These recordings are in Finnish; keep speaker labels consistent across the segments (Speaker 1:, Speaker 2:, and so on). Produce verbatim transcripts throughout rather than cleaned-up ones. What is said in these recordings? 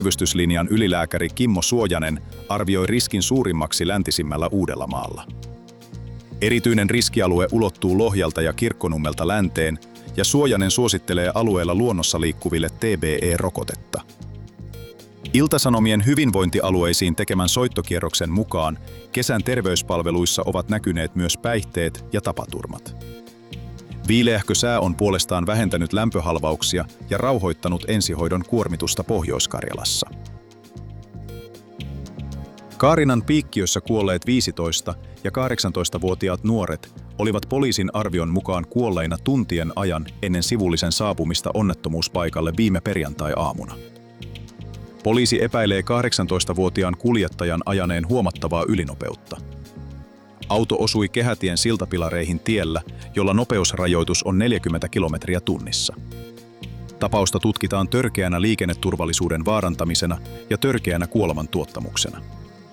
Speaker 1: Päivystyslinjan ylilääkäri Kimmo Suojanen arvioi riskin suurimmaksi läntisimmällä Uudellamaalla. Erityinen riskialue ulottuu Lohjalta ja Kirkkonummelta länteen, ja Suojanen suosittelee alueella luonnossa liikkuville T B E-rokotetta. Ilta-Sanomien hyvinvointialueisiin tekemän soittokierroksen mukaan kesän terveyspalveluissa ovat näkyneet myös päihteet ja tapaturmat. Viileähkö sää on puolestaan vähentänyt lämpöhalvauksia ja rauhoittanut ensihoidon kuormitusta Pohjois-Karjalassa. Kaarinan Piikkiössä kuolleet viisitoista- ja kahdeksantoistavuotiaat nuoret olivat poliisin arvion mukaan kuolleina tuntien ajan ennen sivullisen saapumista onnettomuuspaikalle viime perjantai-aamuna. Poliisi epäilee kahdeksantoistavuotiaan kuljettajan ajaneen huomattavaa ylinopeutta. Auto osui kehätien siltapilareihin tiellä, jolla nopeusrajoitus on neljäkymmentä kilometriä tunnissa. Tapausta tutkitaan törkeänä liikenneturvallisuuden vaarantamisena ja törkeänä kuolemantuottamuksena.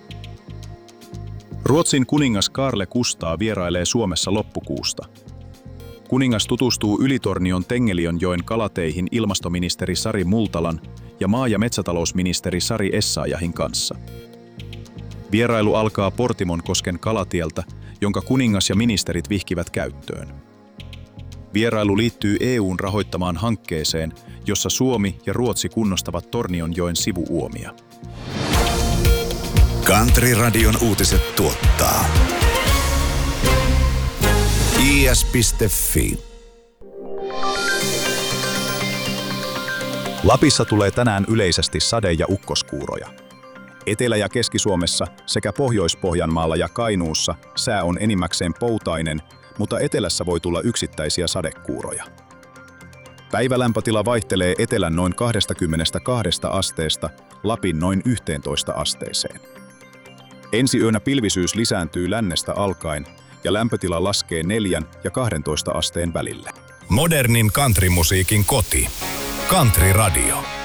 Speaker 1: Ruotsin kuningas Carl Gustaf vierailee Suomessa loppukuusta. Kuningas tutustuu Ylitornion Tengelionjoen kalateihin ilmastoministeri Sari Multalan ja maa- ja metsätalousministeri Sari Essayahin kanssa. Vierailu alkaa Portimonkosken kalatieltä, jonka kuningas ja ministerit vihkivät käyttöön. Vierailu liittyy E U:n rahoittamaan hankkeeseen, jossa Suomi ja Ruotsi kunnostavat Tornionjoen sivuuomia.
Speaker 2: Country-radion uutiset tuottaa i s piste f i.
Speaker 1: Lapissa tulee tänään yleisesti sade- ja ukkoskuuroja. Etelä- ja Keski-Suomessa sekä Pohjois-Pohjanmaalla ja Kainuussa sää on enimmäkseen poutainen, mutta etelässä voi tulla yksittäisiä sadekuuroja. Päivälämpötila vaihtelee etelän noin kaksikymmentäkaksi asteesta Lapin noin yhteentoista asteeseen. Ensi yönä pilvisyys lisääntyy lännestä alkaen ja lämpötila laskee neljän ja kahdentoista asteen välille.
Speaker 2: Modernin countrymusiikin koti. Country Radio.